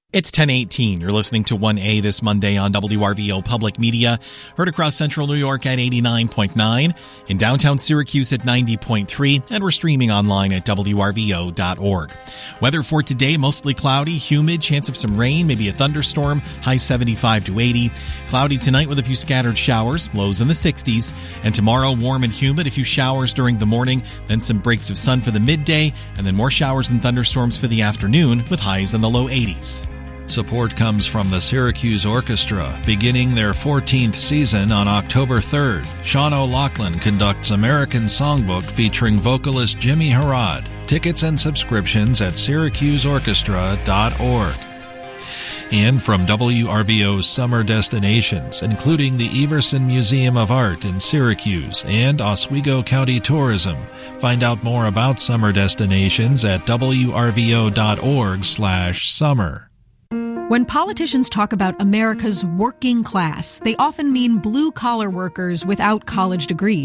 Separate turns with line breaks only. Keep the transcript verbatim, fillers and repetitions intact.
It's ten eighteen. You're listening to one A this Monday on W R V O Public Media. Heard across central New York at eighty-nine point nine, in downtown Syracuse at ninety point three, and we're streaming online at W R V O dot org. Weather for today, mostly cloudy, humid, chance of some rain, maybe a thunderstorm, high seventy-five to eighty. Cloudy tonight with a few scattered showers, lows in the sixties. And tomorrow, warm and humid, a few showers during the morning, then some breaks of sun for the midday, and then more showers and thunderstorms for the afternoon with highs in the low eighties.
Support comes from the Syracuse Orchestra, beginning their fourteenth season on October third. Sean O'Loughlin conducts American Songbook featuring vocalist Jimmy Harrod. Tickets and subscriptions at syracuse orchestra dot org. And from W R V O's summer destinations, including the Everson Museum of Art in Syracuse and Oswego County Tourism. Find out more about summer destinations at W R V O dot org slash summer.
When politicians talk about America's working class, they often mean blue-collar workers without college degrees.